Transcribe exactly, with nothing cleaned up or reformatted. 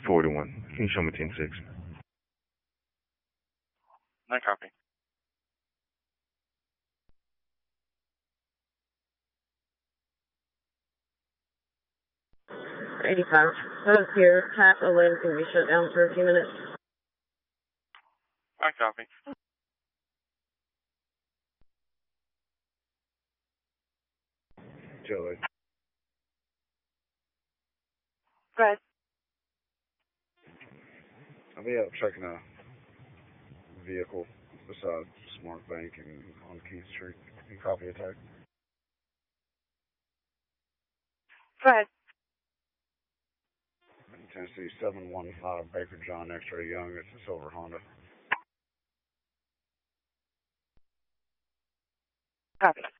forty-one. Can you show me ten six? No copy. eighty-five. Those here, tap eleven can be shut down for a few minutes. No copy. Joey. Go ahead. I'll be out checking a vehicle beside Smart Bank and on Keith Street. Can you copy attack? Go ahead. Tennessee seven one five Baker John X-Ray Young. It's a silver Honda. Copy.